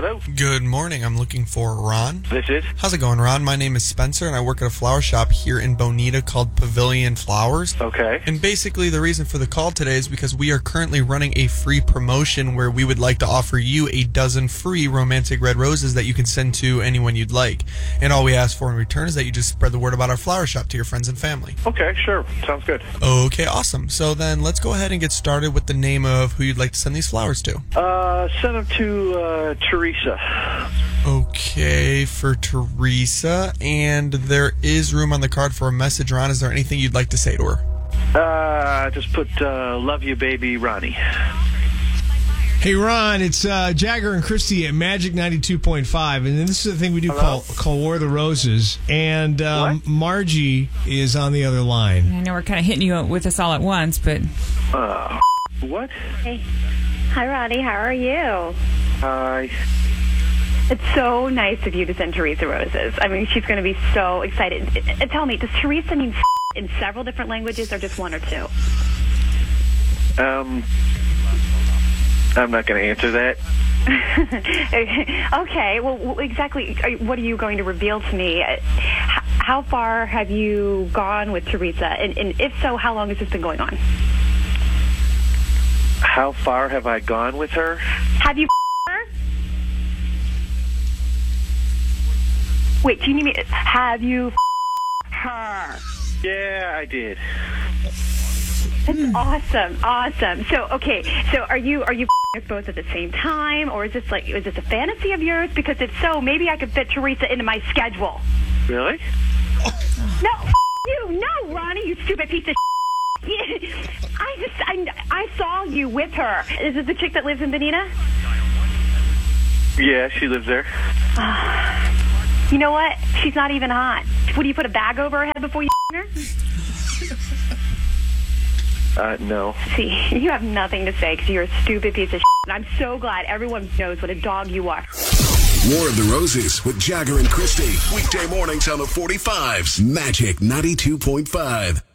Hello? Good morning. I'm looking for Ron. This is? How's it going, Ron? My name is Spencer, and I work at a flower shop here in Bonita called Pavilion Flowers. Okay. And basically, the reason for the call today is because we are currently running a free promotion where we would like to offer you a dozen free romantic red roses that you can send to anyone you'd like. And all we ask for in return is that you just spread the word about our flower shop to your friends and family. Okay, sure. Sounds good. Okay, awesome. So then let's go ahead and get started with the name of who you'd like to send these flowers to. Send them to Teresa. Okay, for Teresa. And there is room on the card for a message, Ron. Is there anything you'd like to say to her? Just put love you, baby, Ronnie. Hey, Ron, it's Jagger and Christy at Magic 92.5, and this is the thing we do call War of the Roses, and Margie is on the other line. I know we're kind of hitting you with us all at once, but... What? Hey. Hi, Ronnie. How are you? Hi. It's so nice of you to send Teresa roses. I mean, she's going to be so excited. Tell me, does Teresa mean in several different languages or just one or two? I'm not going to answer that. Okay. Well, exactly, what are you going to reveal to me? How far have you gone with Teresa? And if so, how long has this been going on? How far have I gone with her? Have you her? Wait, do you need me? Have you her? Yeah, I did. That's awesome. So, okay, so are you us both at the same time, or is this a fantasy of yours? Because if so, maybe I could fit Teresa into my schedule. Really? No, you, no, Ronnie, you stupid piece of I saw you with her. Is it the chick that lives in Bonita? Yeah, she lives there. You know what? She's not even hot. Would you put a bag over her head before you her? No. See, you have nothing to say because you're a stupid piece of and I'm so glad everyone knows what a dog you are. War of the Roses with Jagger and Christy. Weekday mornings on the 45s. Magic 92.5.